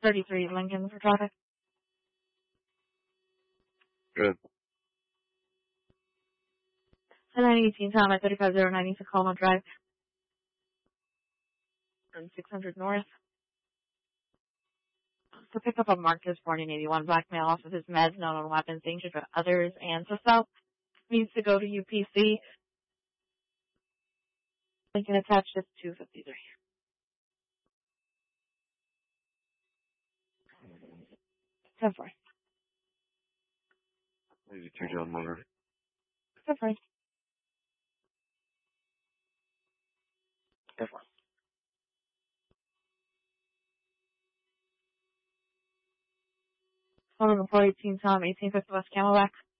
33 Lincoln for traffic. Good. 1018 Tom at 35090 Tacoma Drive. And 600 North. To pick up a Marcus 1481 black male off of his meds, known on weapons, danger to others, and so south. Needs to go to UPC. Lincoln attached is 253. Ten-4. 82 John Muller. 10-4. 10-4. Phone number 418 Tom, 1850 West Camelback.